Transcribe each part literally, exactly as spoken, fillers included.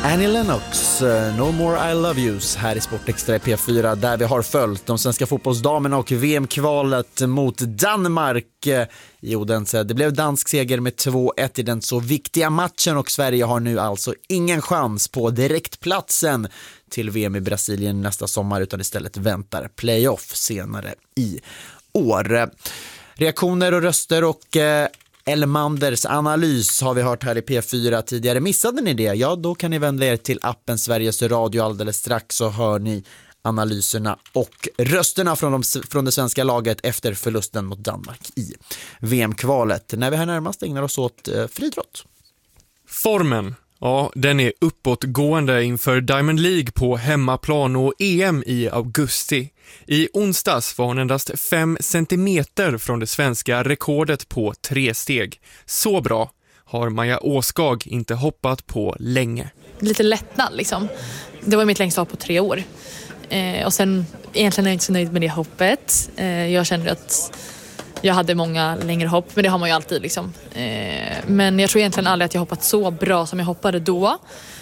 Annie Lennox, No More I Love Yous här i Sportextra i P fyra, där vi har följt de svenska fotbollsdamerna och V M-kvalet mot Danmark i Odense. Det blev dansk seger med två ett i den så viktiga matchen och Sverige har nu alltså ingen chans på direktplatsen till V M i Brasilien nästa sommar, utan istället väntar playoff senare i år. Reaktioner och röster och eh, Elmanders analys har vi hört här i P fyra tidigare. Missade ni det? Ja, då kan ni vända er till appen Sveriges Radio alldeles strax, så hör ni analyserna och rösterna från, de, från det svenska laget efter förlusten mot Danmark i V M-kvalet. När vi här närmast ägnar oss åt eh, friidrott. Formen, ja, den är uppåtgående inför Diamond League på hemmaplan och E M i augusti. I onsdags var hon endast fem centimeter från det svenska rekordet på tre steg. Så bra har Maja Åskag inte hoppat på länge. Lite lättnad liksom. Det var mitt längsta hopp på tre år. Eh, och sen egentligen är jag inte så nöjd med det hoppet. Eh, jag kände att jag hade många längre hopp, men det har man ju alltid liksom. Eh, men jag tror egentligen aldrig att jag hoppat så bra som jag hoppade då.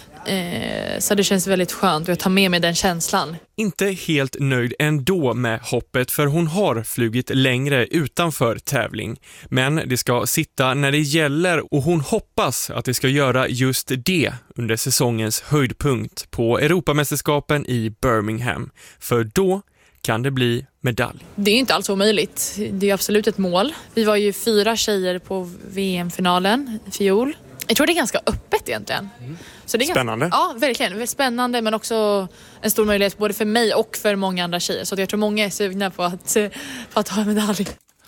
Eh, så det känns väldigt skönt och jag tar med mig den känslan. Inte helt nöjd ändå med hoppet, för hon har flugit längre utanför tävling. Men det ska sitta när det gäller och hon hoppas att det ska göra just det under säsongens höjdpunkt på Europamästerskapen i Birmingham. För då kan det bli medalj. Det är inte alls omöjligt. Det är absolut ett mål. Vi var ju fyra tjejer på V M-finalen i fjol. Jag tror det är ganska öppet egentligen. Mm. Så det är spännande. Ganska, ja, verkligen. Väldigt spännande, men också en stor möjlighet både för mig och för många andra tjejer. Så jag tror många är sugna på att, på att ha en medalj.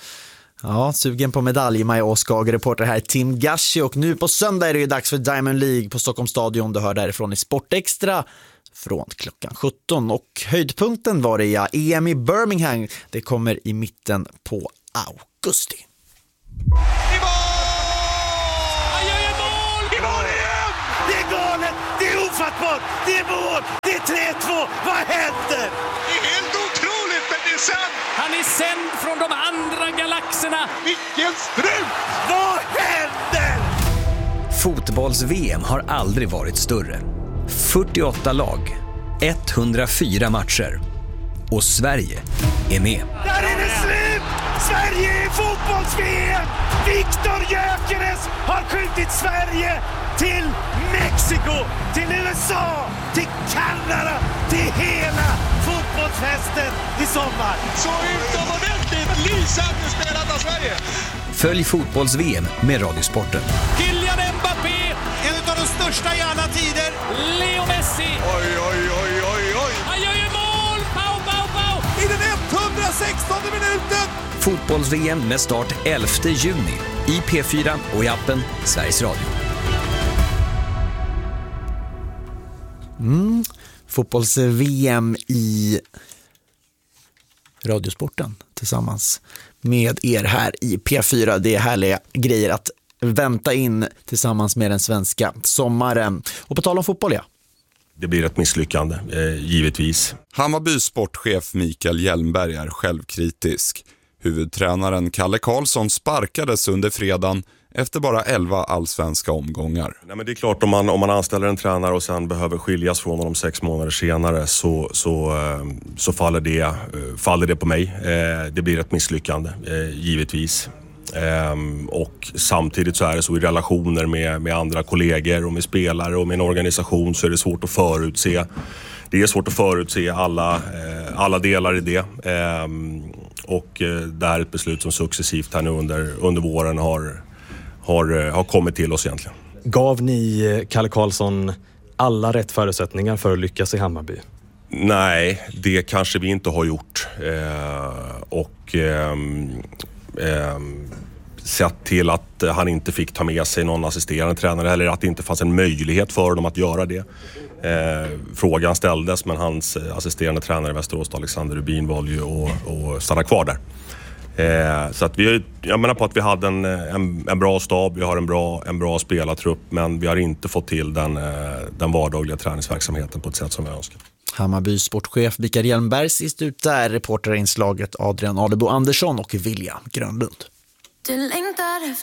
Ja, sugen på medalj, Maja Åskag, reporter här Tim Gashi. Och nu på söndag är det ju dags för Diamond League på Stockholms stadion. Du hör därifrån i Sportextra från klockan sjutton. Och höjdpunkten var det, ja, E M i Birmingham. Det kommer i mitten på augusti. Det är mål! Det är tre två! Vad händer? Det är helt otroligt, men det är sant! Han är sänd från de andra galaxerna! Vilken strut! Vad händer? Fotbolls-V M har aldrig varit större. fyrtioåtta lag, etthundrafyra matcher. Och Sverige är med. Där är det slut! Sverige är fotbolls-V M! Viktor Gyökeres har skjutit Sverige till Mexiko, till U S A, till Kanada, till hela fotbollsfesten i sommar. Så utomordentligt lysande spelat av Sverige. Följ fotbolls-V M med Radiosporten. Kylian Mbappé, En av de största i alla tider. Leo Messi. Oj, oj, oj, oj, oj. Han gör ju mål! Pau, pau, pau! I den etthundrasextonde minuten. Fotbolls-V M med start elfte juni i P fyra och i appen Sveriges Radio. Mm. Fotbolls-V M i Radiosporten tillsammans med er här i P fyra. Det är härliga grejer att vänta in tillsammans med den svenska sommaren. Och på tal om fotboll, ja. Det blir ett misslyckande, eh, givetvis. Hammarbys sportchef Mikael Hjelmberg är självkritisk. Huvudtränaren Kalle Karlsson sparkades under fredagen efter bara elva allsvenska omgångar. Nej, men det är klart, om man, om man anställer en tränare och sen behöver skiljas från honom sex månader senare så, så, så faller, det, faller det på mig. Det blir ett misslyckande, givetvis. Och samtidigt så är det så i relationer med, med andra kollegor och med spelare och med en organisation, så är det svårt att förutse. Det är svårt att förutse alla, alla delar i det. Och det här är ett beslut som successivt här nu under, under våren har Har, har kommit till oss egentligen. Gav ni Kalle Karlsson alla rätt förutsättningar för att lyckas i Hammarby? Nej, det kanske vi inte har gjort. Eh, och eh, eh, sett till att han inte fick ta med sig någon assisterande tränare, eller att det inte fanns en möjlighet för dem att göra det. Eh, frågan ställdes, men hans assisterande tränare i Västerås, Alexander Rubin, valde ju att stanna kvar där. Eh, så att vi, jag menar på att vi hade en, en, en bra stab, vi har en bra, en bra spelartrupp, men vi har inte fått till den, den vardagliga träningsverksamheten på ett sätt som vi önskar. Hammarbys sportchef Mikael Hjelmberg, sist ut där, reporterinslaget Adrian Adebo Andersson och Vilja Grönlund. Du längtar efter